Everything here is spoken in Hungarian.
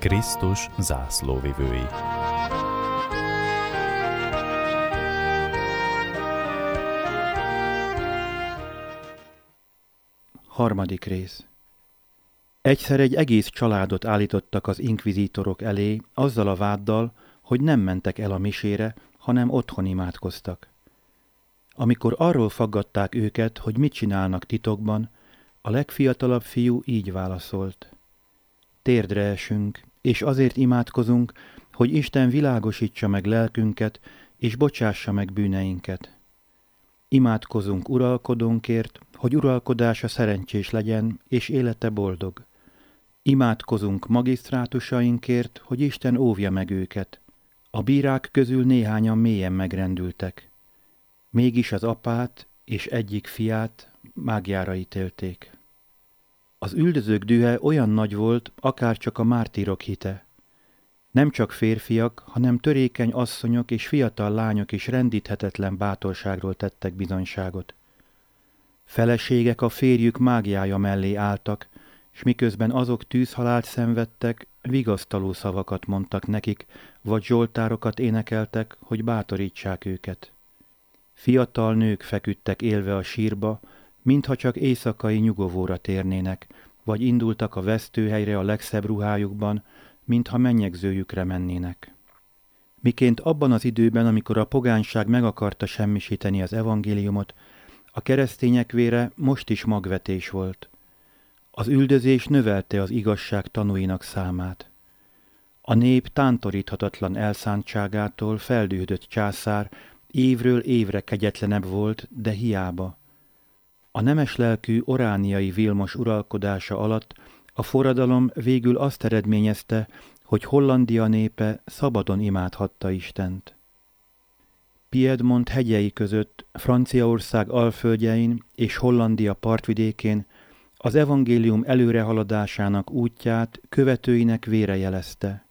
Krisztus zászlóvivői. Harmadik rész. Egyszer egy egész családot állítottak az inkvizítorok elé azzal a váddal, hogy nem mentek el a misére, hanem otthon imádkoztak. Amikor arról faggatták őket, hogy mit csinálnak titokban, a legfiatalabb fiú így válaszolt: térdre esünk, és azért imádkozunk, hogy Isten világosítsa meg lelkünket, és bocsássa meg bűneinket. Imádkozunk uralkodónkért, hogy uralkodása szerencsés legyen, és élete boldog. Imádkozunk magisztrátusainkért, hogy Isten óvja meg őket. A bírák közül néhányan mélyen megrendültek. Mégis az apát és egyik fiát mágiára ítélték. Az üldözők dühe olyan nagy volt, akárcsak a mártírok hite. Nem csak férfiak, hanem törékeny asszonyok és fiatal lányok is rendíthetetlen bátorságról tettek bizonyságot. Feleségek a férjük mágiája mellé álltak, s miközben azok tűzhalált szenvedtek, vigasztaló szavakat mondtak nekik, vagy zsoltárokat énekeltek, hogy bátorítsák őket. Fiatal nők feküdtek élve a sírba, mintha csak éjszakai nyugovóra térnének, vagy indultak a vesztőhelyre a legszebb ruhájukban, mintha mennyegzőjükre mennének. Miként abban az időben, amikor a pogányság meg akarta semmisíteni az evangéliumot, a keresztények vére most is magvetés volt. Az üldözés növelte az igazság tanúinak számát. A nép tántoríthatatlan elszántságától feldühödött császár évről évre kegyetlenebb volt, de hiába. A nemes lelkű orániai Vilmos uralkodása alatt a forradalom végül azt eredményezte, hogy Hollandia népe szabadon imádhatta Istent. Piedmont hegyei között, Franciaország alföldjein és Hollandia partvidékén az evangélium előrehaladásának útját követőinek vére jelezte.